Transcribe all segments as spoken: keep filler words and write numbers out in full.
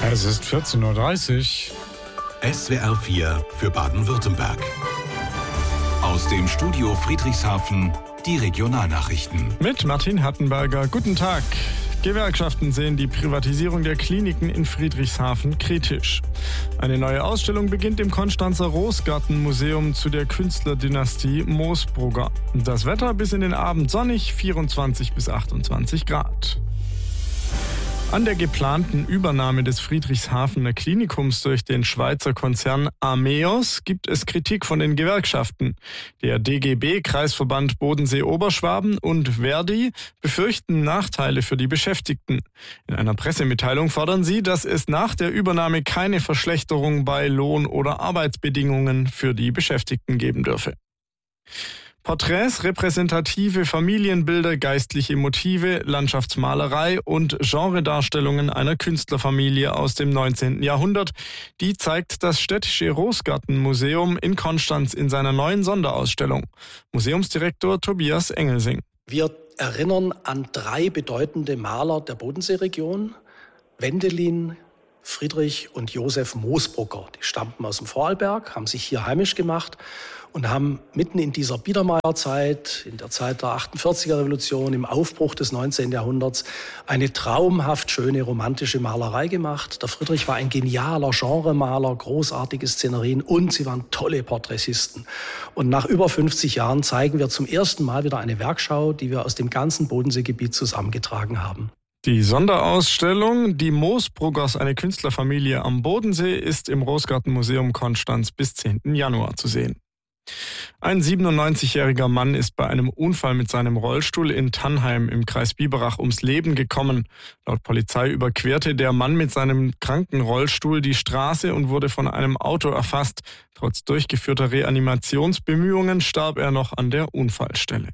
Es ist vierzehn Uhr dreißig. S W R vier für Baden-Württemberg. Aus dem Studio Friedrichshafen die Regionalnachrichten. Mit Martin Hattenberger. Guten Tag. Gewerkschaften sehen die Privatisierung der Kliniken in Friedrichshafen kritisch. Eine neue Ausstellung beginnt im Konstanzer Rosgarten-Museum zu der Künstlerdynastie Moosbrugger. Das Wetter bis in den Abend sonnig, vierundzwanzig bis achtundzwanzig Grad. An der geplanten Übernahme des Friedrichshafener Klinikums durch den Schweizer Konzern Ameos gibt es Kritik von den Gewerkschaften. Der D G B, Kreisverband Bodensee-Oberschwaben und Verdi befürchten Nachteile für die Beschäftigten. In einer Pressemitteilung fordern sie, dass es nach der Übernahme keine Verschlechterung bei Lohn- oder Arbeitsbedingungen für die Beschäftigten geben dürfe. Porträts, repräsentative Familienbilder, geistliche Motive, Landschaftsmalerei und Genredarstellungen einer Künstlerfamilie aus dem neunzehnten Jahrhundert, die zeigt das städtische Rosgarten-Museum in Konstanz in seiner neuen Sonderausstellung. Museumsdirektor Tobias Engelsing. Wir erinnern an drei bedeutende Maler der Bodenseeregion: Wendelin, Friedrich und Josef Moosbrugger. Die stammten aus dem Vorarlberg, haben sich hier heimisch gemacht und haben mitten in dieser Biedermeierzeit, in der Zeit der achtundvierziger Revolution, im Aufbruch des neunzehnten Jahrhunderts, eine traumhaft schöne romantische Malerei gemacht. Der Friedrich war ein genialer Genremaler, großartige Szenerien und sie waren tolle Porträtisten. Und nach über fünfzig Jahren zeigen wir zum ersten Mal wieder eine Werkschau, die wir aus dem ganzen Bodenseegebiet zusammengetragen haben. Die Sonderausstellung Die Moosbruggers, eine Künstlerfamilie am Bodensee, ist im Rosgarten-Museum Konstanz bis zehnten Januar zu sehen. Ein siebenundneunzigjähriger Mann ist bei einem Unfall mit seinem Rollstuhl in Tannheim im Kreis Biberach ums Leben gekommen. Laut Polizei überquerte der Mann mit seinem kranken Rollstuhl die Straße und wurde von einem Auto erfasst. Trotz durchgeführter Reanimationsbemühungen starb er noch an der Unfallstelle.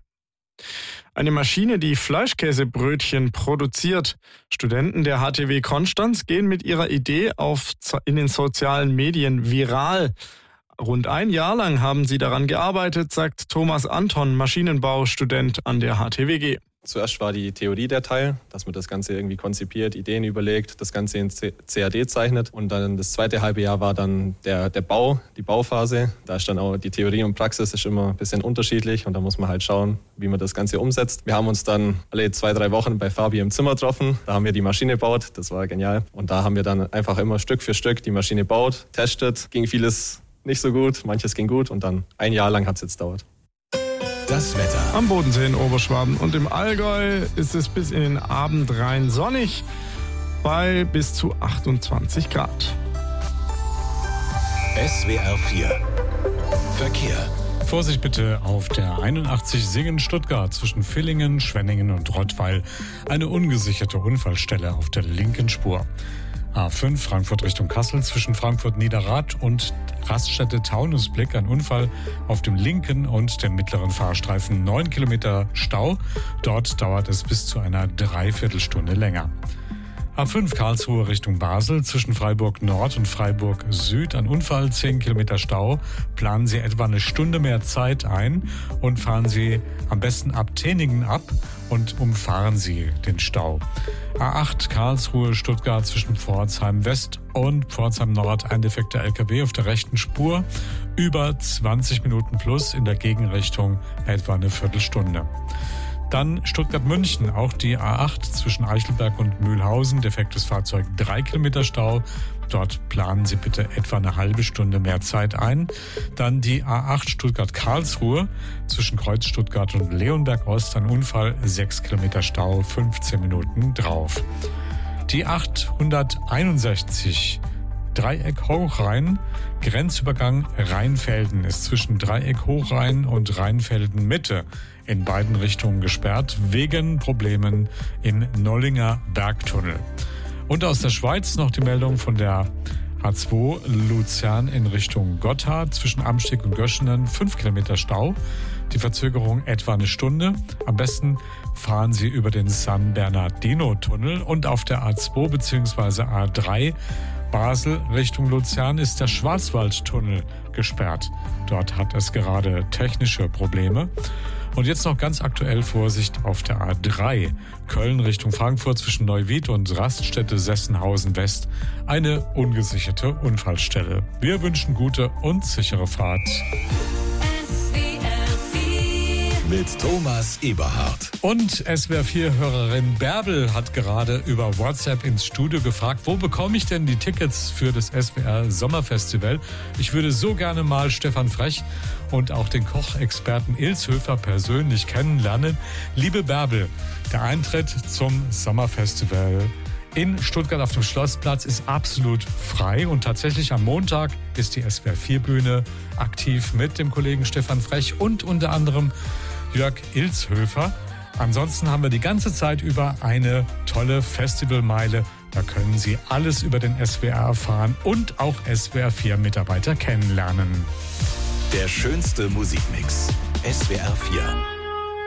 Eine Maschine, die Fleischkäsebrötchen produziert. Studenten der H T W Konstanz gehen mit ihrer Idee auf, in den sozialen Medien viral. Rund ein Jahr lang haben sie daran gearbeitet, sagt Thomas Anton, Maschinenbaustudent an der H T W G. Zuerst war die Theorie der Teil, dass man das Ganze irgendwie konzipiert, Ideen überlegt, das Ganze in C A D zeichnet. Und dann das zweite halbe Jahr war dann der, der Bau, die Bauphase. Da ist dann auch die Theorie und Praxis ist immer ein bisschen unterschiedlich und da muss man halt schauen, wie man das Ganze umsetzt. Wir haben uns dann alle zwei, drei Wochen bei Fabi im Zimmer getroffen. Da haben wir die Maschine gebaut, das war genial. Und da haben wir dann einfach immer Stück für Stück die Maschine gebaut, testet, ging vieles nicht so gut, manches ging gut und dann ein Jahr lang hat es jetzt gedauert. Das Wetter. Am Bodensee in Oberschwaben und im Allgäu ist es bis in den Abend rein sonnig bei bis zu achtundzwanzig Grad. S W R vier Verkehr. Vorsicht bitte auf der einundachtzig Singen-Stuttgart zwischen Villingen, Schwenningen und Rottweil. Eine ungesicherte Unfallstelle auf der linken Spur. A fünf Frankfurt Richtung Kassel zwischen Frankfurt-Niederrad und Raststätte Taunusblick. Ein Unfall auf dem linken und dem mittleren Fahrstreifen. Neun Kilometer Stau. Dort dauert es bis zu einer Dreiviertelstunde länger. A fünf Karlsruhe Richtung Basel zwischen Freiburg Nord und Freiburg Süd. Ein Unfall, zehn Kilometer Stau. Planen Sie etwa eine Stunde mehr Zeit ein und fahren Sie am besten ab Teningen ab und umfahren Sie den Stau. A acht Karlsruhe Stuttgart zwischen Pforzheim West und Pforzheim Nord. Ein defekter L K W auf der rechten Spur. Über zwanzig Minuten plus, in der Gegenrichtung etwa eine Viertelstunde. Dann Stuttgart-München, auch die A acht zwischen Eichelberg und Mühlhausen. Defektes Fahrzeug, drei Kilometer Stau. Dort planen Sie bitte etwa eine halbe Stunde mehr Zeit ein. Dann die A acht Stuttgart-Karlsruhe zwischen Kreuz Stuttgart und Leonberg Ost. Ein Unfall, sechs Kilometer Stau, fünfzehn Minuten drauf. Die achthunderteinundsechzig Dreieck Hochrhein, Grenzübergang Rheinfelden ist zwischen Dreieck Hochrhein und Rheinfelden Mitte in beiden Richtungen gesperrt, wegen Problemen im Nollinger Bergtunnel. Und aus der Schweiz noch die Meldung von der H zwei Luzern in Richtung Gotthard zwischen Amsteg und Göschenen, fünf Kilometer Stau. Die Verzögerung etwa eine Stunde. Am besten fahren Sie über den San Bernardino-Tunnel und auf der A zwei bzw. A drei Basel Richtung Luzern ist der Schwarzwaldtunnel gesperrt. Dort hat es gerade technische Probleme. Und jetzt noch ganz aktuell Vorsicht auf der A drei. Köln Richtung Frankfurt zwischen Neuwied und Raststätte Sessenhausen West. Eine ungesicherte Unfallstelle. Wir wünschen gute und sichere Fahrt. Mit Thomas Eberhardt. Und S W R vier-Hörerin Bärbel hat gerade über WhatsApp ins Studio gefragt, wo bekomme ich denn die Tickets für das S W R Sommerfestival? Ich würde so gerne mal Stefan Frech und auch den Kochexperten Ilshöfer persönlich kennenlernen. Liebe Bärbel, der Eintritt zum Sommerfestival in Stuttgart auf dem Schlossplatz ist absolut frei und tatsächlich am Montag ist die S W R vier Bühne aktiv mit dem Kollegen Stefan Frech und unter anderem Jörg Ilshöfer. Ansonsten haben wir die ganze Zeit über eine tolle Festivalmeile. Da können Sie alles über den S W R erfahren und auch S W R vier Mitarbeiter kennenlernen. Der schönste Musikmix. S W R vier.